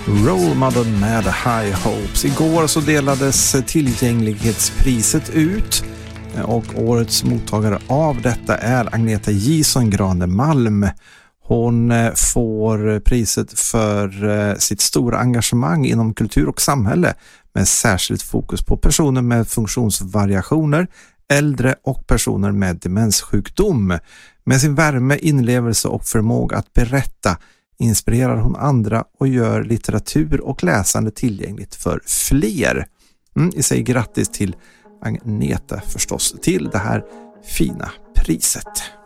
Role Model med High Hopes. Igår så delades tillgänglighetspriset ut och årets mottagare av detta är Agneta Gison Granemalm. Hon får priset för sitt stora engagemang inom kultur och samhälle med särskilt fokus på personer med funktionsvariationer, äldre och personer med demenssjukdom. Med sin värme, inlevelse och förmåga att berätta inspirerar hon andra och gör litteratur och läsande tillgängligt för fler. Vi säger grattis till Agneta förstås till det här fina priset.